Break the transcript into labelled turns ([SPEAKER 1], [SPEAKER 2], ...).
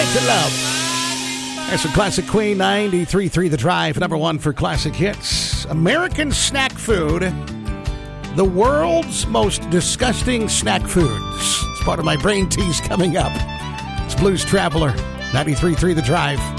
[SPEAKER 1] to love. That's a classic Queen, 93.3 The Drive, number one for classic hits. American snack food, the world's most disgusting snack foods. It's part of my brain tease coming up. It's Blues Traveler, 93.3 The Drive.